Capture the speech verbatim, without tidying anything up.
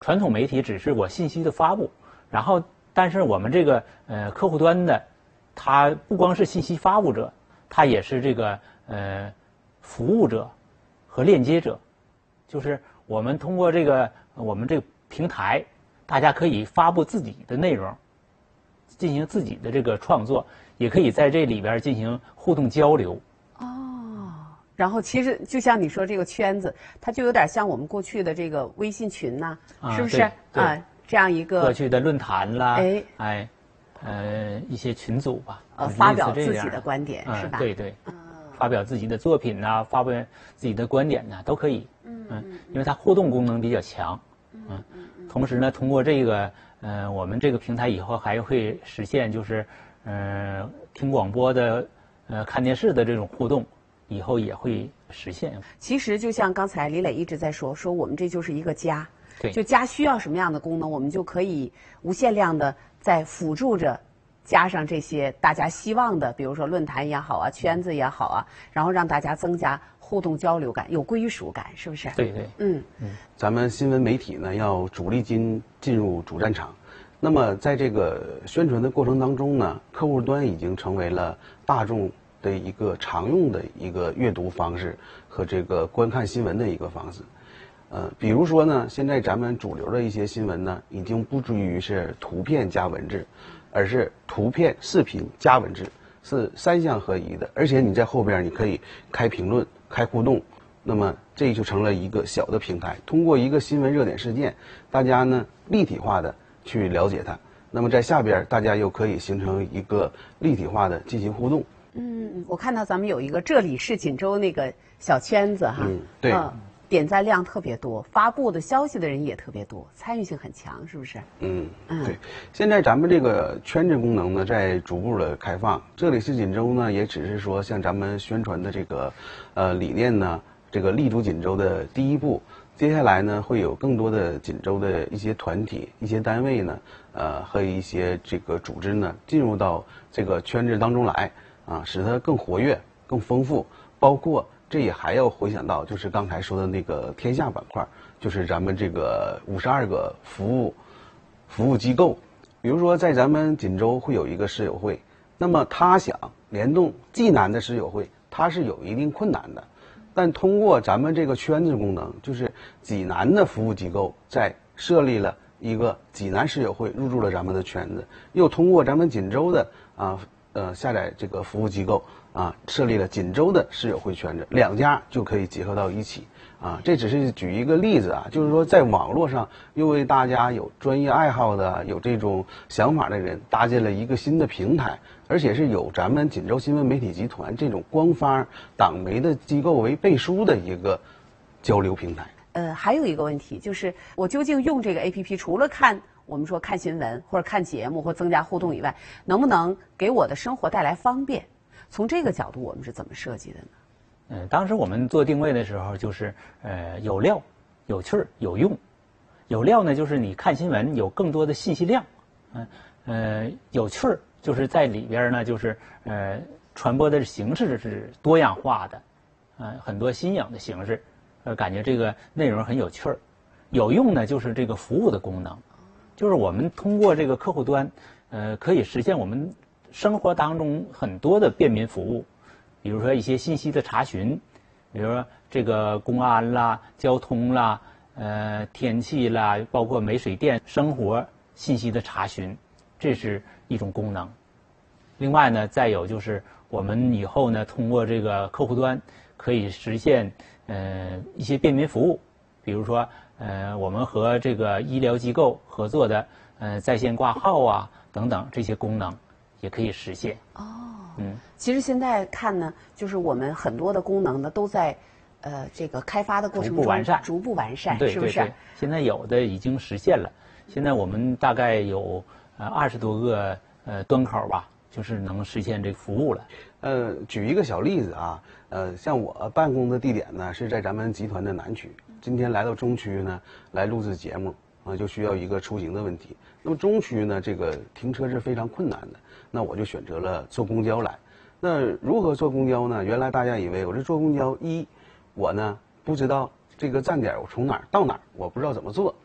传统媒体只是我信息的发布，然后但是我们这个呃客户端的，它不光是信息发布者，它也是这个呃服务者和链接者，就是我们通过这个我们这个平台，大家可以发布自己的内容，进行自己的这个创作，也可以在这里边进行互动交流。 哦，然后其实就像你说这个圈子，它就有点像我们过去的这个微信群呐、 啊、 是不是对对啊？这样一个过去的论坛啦， 哎哎，呃，一些群组吧， 呃， 类似发表这样自己的观点、 嗯、 是吧？ 对对， 嗯发表自己的作品呐、发表自己的观点呐、都可以。 嗯嗯，因为它互动功能比较强。嗯，同时呢，通过这个，呃，我们这个平台以后还会实现就是，呃，听广播的，呃，看电视的这种互动，以后也会实现。 其实就像刚才李磊一直在说，说我们这就是一个家， 对， 就家需要什么样的功能，我们就可以无限量的在辅助着。加上这些大家希望的，比如说论坛也好啊，圈子也好啊，然后让大家增加互动交流感，有归属感，是不是？ 对对， 嗯嗯。咱们新闻媒体呢，要主力军进入主战场。那么在这个宣传的过程当中呢，客户端已经成为了大众的一个常用的一个阅读方式和这个观看新闻的一个方式。呃，比如说呢，现在咱们主流的一些新闻呢，已经不至于是图片加文字，而是图片、视频加文字，是三项合一的。而且你在后边你可以开评论、开互动，那么这就成了一个小的平台。通过一个新闻热点事件，大家呢立体化的去了解它。那么在下边大家又可以形成一个立体化的进行互动。 嗯，我看到咱们有一个这里是锦州那个小圈子哈， 嗯，对。 嗯点赞量特别多，发布的消息的人也特别多，参与性很强，是不是？ 嗯，对。现在咱们这个圈子功能呢，在逐步的开放。这里是锦州呢，也只是说像咱们宣传的这个，呃，理念呢，这个立足锦州的第一步。接下来呢，会有更多的锦州的一些团体、一些单位呢，呃，和一些这个组织呢，进入到这个圈子当中来，啊，使它更活跃、更丰富，包括。这也还要回想到，就是刚才说的那个天下板块，就是咱们这个五十二个服务服务机构，比如说在咱们锦州会有一个室友会，那么他想联动济南的室友会，它是有一定困难的，但通过咱们这个圈子功能，就是济南的服务机构在设立了一个济南室友会，入驻了咱们的圈子，又通过咱们锦州的啊呃下载这个服务机构。啊，设立了锦州的室友会圈子，两家就可以结合到一起啊。这只是举一个例子啊，就是说在网络上又为大家有专业爱好的、有这种想法的人搭建了一个新的平台，而且是有咱们锦州新闻媒体集团这种官方党媒的机构为背书的一个交流平台。 呃，还有一个问题就是，我究竟用这个 A P P 除了看我们说看新闻或者看节目或增加互动以外，能不能给我的生活带来方便？从这个角度，我们是怎么设计的呢？ 嗯，当时我们做定位的时候，就是呃有料、有趣儿、有用。有料呢，就是你看新闻有更多的信息量，嗯呃有趣儿就是在里边呢，就是呃传播的形式是多样化的，呃很多新颖的形式，呃感觉这个内容很有趣儿。有用呢，就是这个服务的功能，就是我们通过这个客户端，呃可以实现我们。生活当中很多的便民服务，比如说一些信息的查询，比如说这个公安啦、交通啦、呃天气啦，包括煤水电生活信息的查询，这是一种功能。另外呢，再有就是我们以后呢，通过这个客户端可以实现呃一些便民服务，比如说呃我们和这个医疗机构合作的呃在线挂号啊等等这些功能。也可以实现哦， 嗯， 其实现在看呢，就是我们很多的功能呢都在，呃，这个开发的过程中逐步完善， 逐步完善， 对是不是？ 对对，现在有的已经实现了，现在我们大概有呃二十多个呃端口吧，就是能实现这个服务了。 呃，举一个小例子啊，呃，像我办公的地点呢是在咱们集团的南区，今天来到中区呢来录制节目啊，就需要一个出行的问题。那么中区呢，这个停车是非常困难的。那我就选择了坐公交来。那如何坐公交呢？原来大家以为我是坐公交，一我呢不知道这个站点我从哪儿到哪儿，我不知道怎么坐。